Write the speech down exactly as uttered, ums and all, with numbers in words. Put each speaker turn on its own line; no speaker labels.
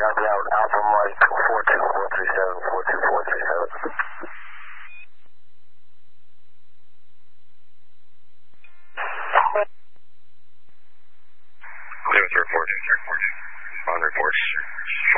Copy out. Alpha Mike four two four three seven, four two four three seven.
Clear with report. On reports.